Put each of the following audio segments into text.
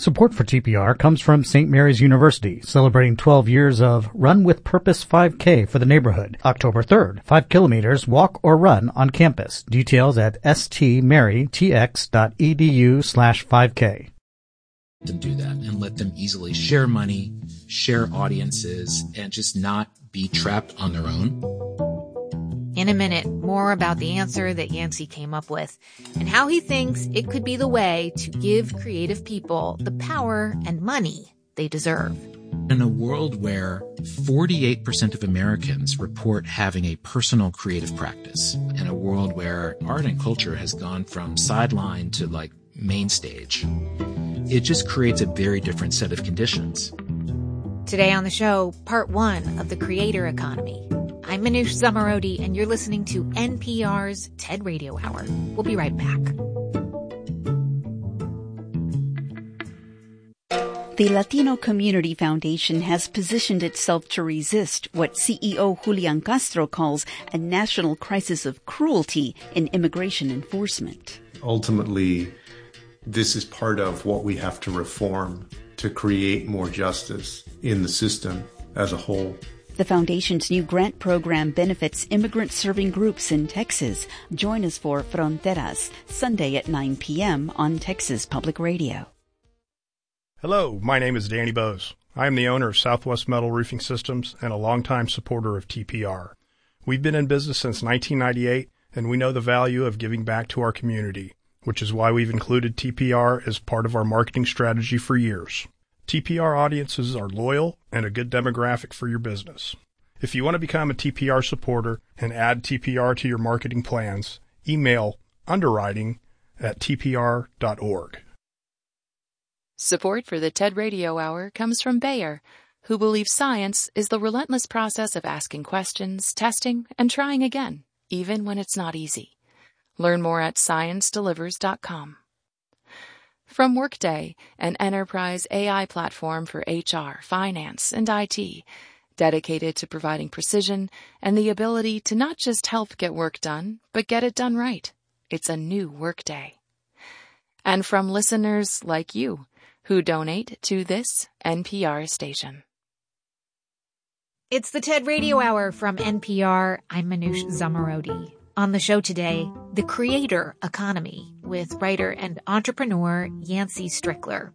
Support for TPR comes from St. Mary's University, celebrating 12 years of Run with Purpose 5K for the neighborhood. October 3rd, 5 kilometers, walk or run on campus. Details at stmarytx.edu/5K. To do that and let them easily share money, share audiences, and just not be trapped on their own. In a minute, more about the answer that Yancey came up with and how he thinks it could be the way to give creative people the power and money they deserve. In a world where 48% of Americans report having a personal creative practice, in a world where art and culture has gone from sideline to main stage, it just creates a very different set of conditions. Today on the show, part 1 of the creator economy. I'm Manoush Zomorodi, and you're listening to NPR's TED Radio Hour. We'll be right back. The Latino Community Foundation has positioned itself to resist what CEO Julian Castro calls a national crisis of cruelty in immigration enforcement. Ultimately, this is part of what we have to reform to create more justice in the system as a whole. The foundation's new grant program benefits immigrant-serving groups in Texas. Join us for Fronteras, Sunday at 9 p.m. on Texas Public Radio. Hello, my name is Danny Bose. I am the owner of Southwest Metal Roofing Systems and a longtime supporter of TPR. We've been in business since 1998, and we know the value of giving back to our community, which is why we've included TPR as part of our marketing strategy for years. TPR audiences are loyal and a good demographic for your business. If you want to become a TPR supporter and add TPR to your marketing plans, email underwriting@tpr.org. Support for the TED Radio Hour comes from Bayer, who believes science is the relentless process of asking questions, testing, and trying again, even when it's not easy. Learn more at sciencedelivers.com. From Workday, an enterprise AI platform for HR, finance, and IT, dedicated to providing precision and the ability to not just help get work done, but get it done right. It's a new Workday. And from listeners like you, who donate to this NPR station. It's the TED Radio Hour from NPR. I'm Manoush Zomorodi. On the show today, the creator economy with writer and entrepreneur Yancey Strickler.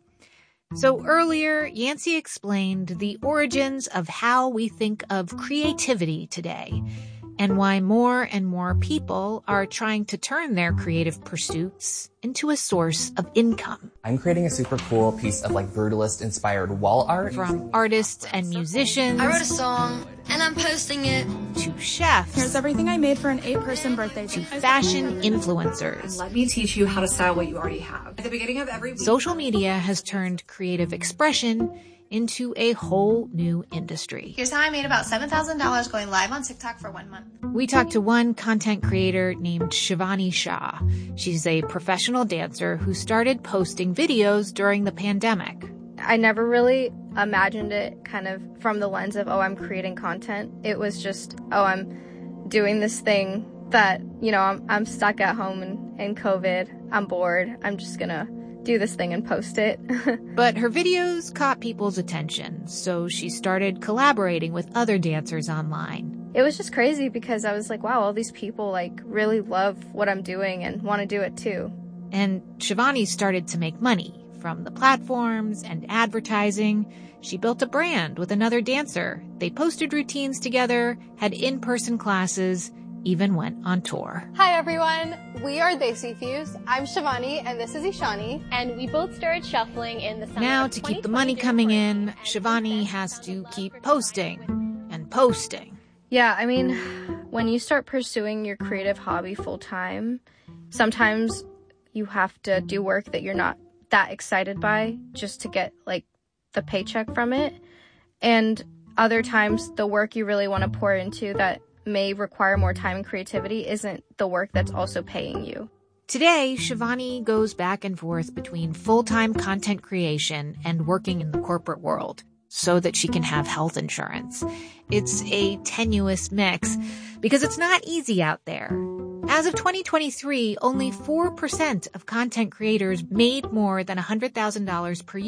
So earlier, Yancey explained the origins of how we think of creativity today and why more and more people are trying to turn their creative pursuits into a source of income. I'm creating a super cool piece of brutalist-inspired wall art. From artists and musicians. I wrote a song, and I'm posting it. To chefs. Here's everything I made for an 8-person birthday. To fashion influencers. Let me teach you how to style what you already have. At the beginning of every week. Social media has turned creative expression into a whole new industry. Here's how I made about $7,000 going live on TikTok for 1 month. We talked to one content creator named Shivani Shah. She's a professional dancer who started posting videos during the pandemic. I never really imagined it kind of from the lens of, I'm creating content. It was just, I'm doing this thing that, I'm stuck at home in COVID. I'm bored. I'm just gonna do this thing and post it. But her videos caught people's attention, so she started collaborating with other dancers online. It was just crazy because I was like, wow, all these people really love what I'm doing and want to do it too. And Shivani started to make money from the platforms and advertising. She built a brand with another dancer. They posted routines together, had in-person classes, even went on tour. Hi everyone, we are Desi Fuse. I'm Shivani and this is Ishani. And we both started shuffling in the summer Now of to keep the money coming in, Shivani has to keep posting and posting. Yeah, I mean, when you start pursuing your creative hobby full time, sometimes you have to do work that you're not that excited by just to get the paycheck from it. And other times the work you really want to pour into that may require more time and creativity isn't the work that's also paying you. Today, Shivani goes back and forth between full-time content creation and working in the corporate world so that she can have health insurance. It's a tenuous mix because it's not easy out there. As of 2023, only 4% of content creators made more than $100,000 per year.